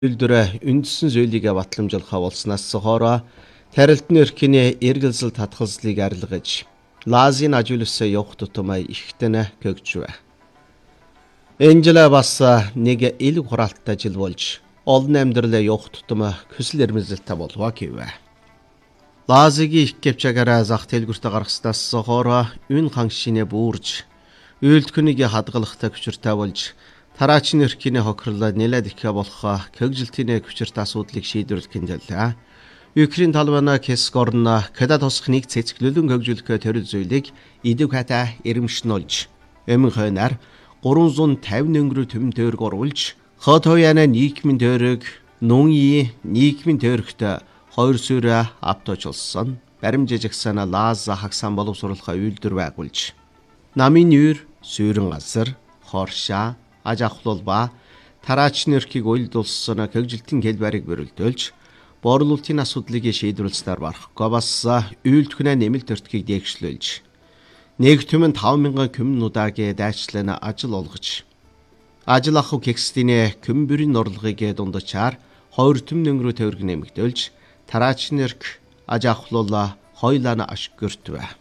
Үйлдвэрээ үндсэн зүйлийгээ батламжуулахаа болсноос хойш тарилтны эрхний эргэлзэл татгалзлыг арилгаж Лазийн ажуулсаа явах тутамай ихтэн көгжвэ. Энэ жил бас нэг ил хураалттай жил болж олон амьдралаа явах тутамай хүсэл эрмэлзэлтэй болов гэвэ. Лазигийн их кэвчагаараа зах дэлгүүртээ гаргаснаас хойш үн хан шинэ бүрж үйлдвэрийг хадгалахтай хүчиртэй болж тараачны эрхний хохирлоо нэлээд их болох көгжилтийн хүчиртэй асуудлыг шийдвэрлэх хэмжээлээ. Украин талбана Кескорна када тосх нэг цэцгэлүүлэн хөгжүүлэх төрөл зүйлийг идэв хата эрэмшнүүлж эмэн хойнаар 350 өнгөрөө төмөн тойрог оруулж хот хояна нийгмийн тойрог нүнyi нийгмийн тойрогт 2 сүрэ авточлсон баримжижигсан Лаз хагсан боловсруулах үйлдвэр байгуулж намын нүүр сүйрэн газар хоршаа аж ахуйл ба тараачны эрхийг уйлдуулсан көгжилтийн хэлбэрийг бөрөлдүүлж борлуулалтын асуудлыг шийдвэрлэснээр барахгүй бас үйлдвэрнээ нэмэлт өртгийг дээгшлүүлж нэг түмэн 5,000 коммунуудаагийн дайчлан ажил олгож ажил ахуй кекстийн комбүрийн орлогыг дундачаар 2 түмэн өнгөрөө тойрог нэмэгдүүлж тараачны эрх аж ахуйлаа хойлоо ашиггөртвэ.